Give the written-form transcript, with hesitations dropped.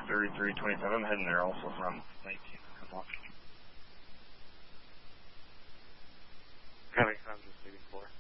3327. I'm heading there also from 19. Come on. Coming from just leaving 4.